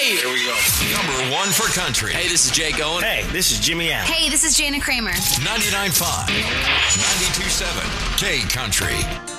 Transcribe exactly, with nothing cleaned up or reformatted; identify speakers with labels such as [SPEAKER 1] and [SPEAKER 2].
[SPEAKER 1] Hey, here we go.
[SPEAKER 2] Number one for country.
[SPEAKER 1] Hey, this is Jake Owen.
[SPEAKER 3] Hey, this is Jimmy Allen.
[SPEAKER 4] Hey, this is Jana Kramer.
[SPEAKER 2] ninety-nine point five, ninety-two point seven, K Country.